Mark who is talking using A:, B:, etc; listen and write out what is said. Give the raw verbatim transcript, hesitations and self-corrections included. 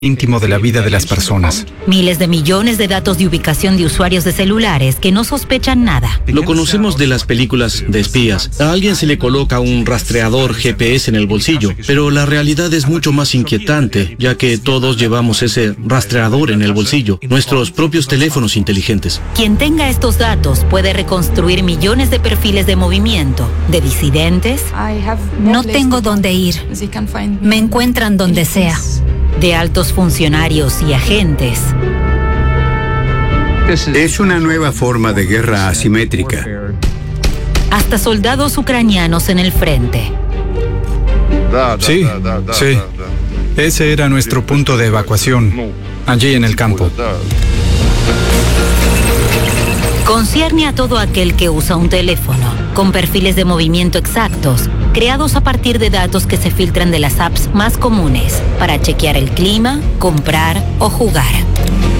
A: íntimo de la vida de las personas.
B: Miles de millones de datos de ubicación de usuarios de celulares que no sospechan nada.
C: Lo conocemos de las películas de espías. A alguien se le coloca un rastreador G P S en el bolsillo, pero la realidad es mucho más inquietante, ya que todos llevamos ese rastreador en el bolsillo, nuestros propios teléfonos inteligentes.
B: Quien tenga estos datos puede reconstruir millones de perfiles de movimiento, de disidentes.
D: No tengo dónde ir. Me encuentran donde sea.
B: De altos funcionarios y agentes.
E: Es una nueva forma de guerra asimétrica.
B: Hasta soldados ucranianos en el frente.
A: Sí, sí. Ese era nuestro punto de evacuación, allí en el campo.
B: Concierne a todo aquel que usa un teléfono, con perfiles de movimiento exactos, creados a partir de datos que se filtran de las apps más comunes, para chequear el clima, comprar o jugar.